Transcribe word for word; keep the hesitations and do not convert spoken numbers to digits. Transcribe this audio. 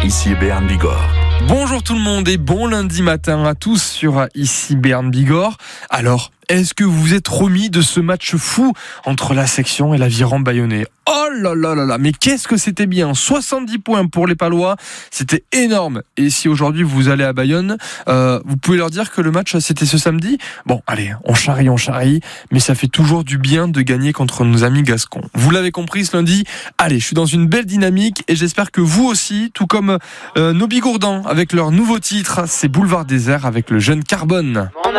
ici Béarn Bigorre. Bonjour tout le monde et bon lundi matin à tous sur Ici Béarn Bigorre. Alors, est-ce que vous vous êtes remis de ce match fou entre la section et l'Aviron Bayonnais ? Oh là là là là, mais qu'est-ce que c'était bien, soixante-dix points pour les Palois, c'était énorme. Et si aujourd'hui vous allez à Bayonne, euh, vous pouvez leur dire que le match c'était ce samedi. Bon, allez, on charrie, on charrie, mais ça fait toujours du bien de gagner contre nos amis gascons. Vous l'avez compris ce lundi, allez, je suis dans une belle dynamique et j'espère que vous aussi, tout comme euh, nos Bigourdans avec leur nouveau titre, c'est Boulevard Désert avec le jeune Carbone. Mon